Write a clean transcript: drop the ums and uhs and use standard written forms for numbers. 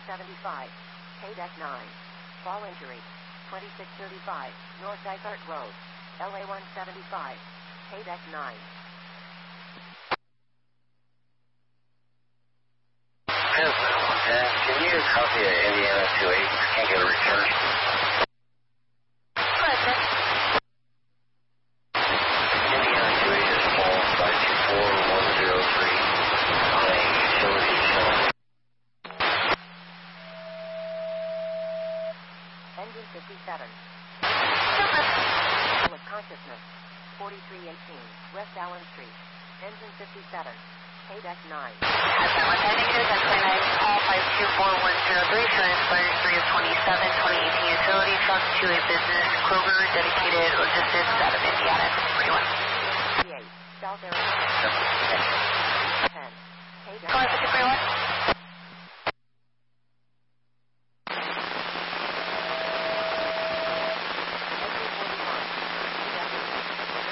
175, K-Deck 9. Fall injury, 2635, North Dysart Road, LA 175, K-Deck 9. Can you copy of Indiana 28? Can't get a return. Indiana 28 is fall 524103 on a utility showing. Engine 57. With consciousness, 4318, West Allen Street. Engine 57, K-Deck 9. At that one, negative, that's 29, call 524103, transpires 3 of 27, 2018 utility truck to a business, Kroger, dedicated logistics out of Indiana, 51. 58, South Arizona. 10, K-Deck. Call 5341.